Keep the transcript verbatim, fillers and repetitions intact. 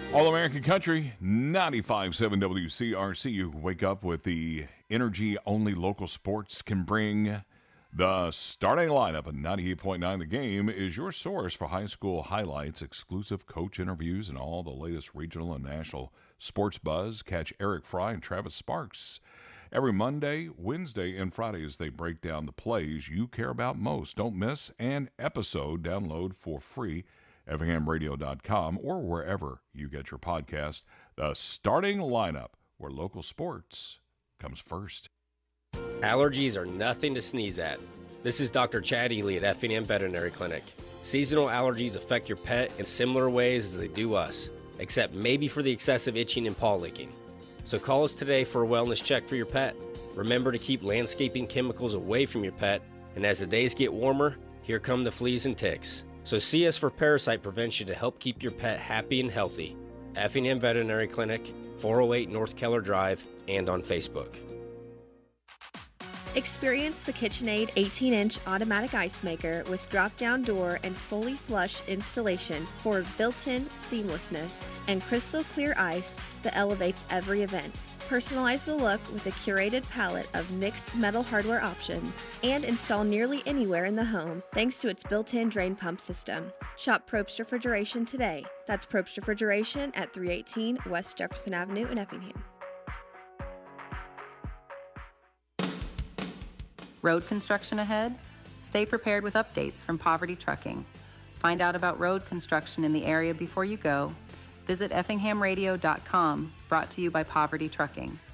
All American Country, ninety-five point seven W C R C. You wake up with the energy only local sports can bring. The starting lineup at ninety-eight point nine The Game is your source for high school highlights, exclusive coach interviews, and all the latest regional and national sports buzz. Catch Eric Fry and Travis Sparks every Monday, Wednesday, and Friday as they break down the plays you care about most. Don't miss an episode. Download for free effingham radio dot com or wherever you get your podcast. The starting lineup, where local sports comes first. Allergies are nothing to sneeze at. This is Doctor Chad Ely at Effingham Veterinary Clinic. Seasonal allergies affect your pet in similar ways as they do us, except maybe for the excessive itching and paw licking. So call us today for a wellness check for your pet. Remember to keep landscaping chemicals away from your pet, and as the days get warmer, here come the fleas and ticks. So see us for parasite prevention to help keep your pet happy and healthy. Effingham Veterinary Clinic, four oh eight North Keller Drive, and on Facebook. Experience the KitchenAid eighteen inch automatic ice maker with drop-down door and fully flush installation for built-in seamlessness and crystal clear ice that elevates every event. Personalize the look with a curated palette of mixed metal hardware options and install nearly anywhere in the home thanks to its built-in drain pump system. Shop Probst Refrigeration today. That's Probst Refrigeration at three eighteen West Jefferson Avenue in Effingham. Road construction ahead? Stay prepared with updates from Poverty Trucking. Find out about road construction in the area before you go. Visit effingham radio dot com, brought to you by Poverty Trucking.